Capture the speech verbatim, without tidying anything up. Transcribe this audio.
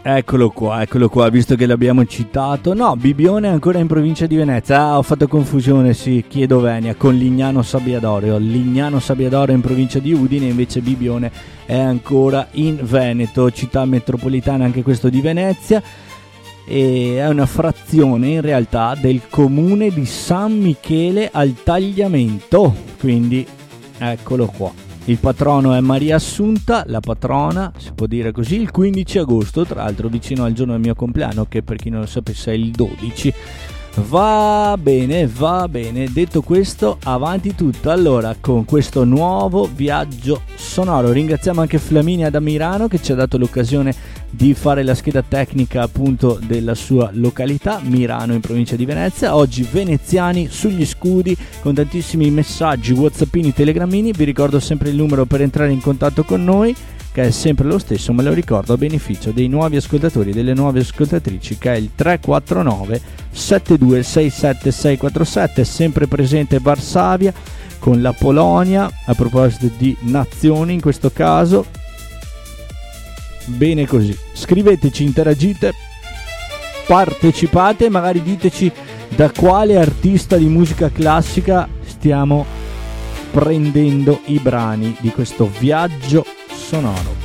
Eccolo qua, eccolo qua, visto che l'abbiamo citato. No, Bibione è ancora in provincia di Venezia. Ah, ho fatto confusione, sì, Chiedo Venia con Lignano Sabbiadoro. Lignano Sabbiadoro è in provincia di Udine, invece Bibione è ancora in Veneto, città metropolitana anche questo di Venezia. E è una frazione in realtà del comune di San Michele al Tagliamento, quindi eccolo qua. Il patrono è Maria Assunta, la patrona, si può dire così, il quindici agosto, tra l'altro vicino al giorno del mio compleanno, che per chi non lo sapesse è il dodici. Va bene, va bene. Detto questo, avanti tutto. Allora, con questo nuovo viaggio sonoro ringraziamo anche Flaminia da Mirano, che ci ha dato l'occasione di fare la scheda tecnica appunto della sua località, Mirano in provincia di Venezia. Oggi veneziani sugli scudi, con tantissimi messaggi, whatsappini, telegramini. Vi ricordo sempre il numero per entrare in contatto con noi, che è sempre lo stesso, me lo ricordo, a beneficio dei nuovi ascoltatori e delle nuove ascoltatrici, che è il tre quattro nove sette due sei sette sei quattro sette. Sempre presente Varsavia con la Polonia, a proposito di nazioni in questo caso. Bene così, scriveteci, interagite, partecipate, magari diteci da quale artista di musica classica stiamo prendendo i brani di questo viaggio sonoro.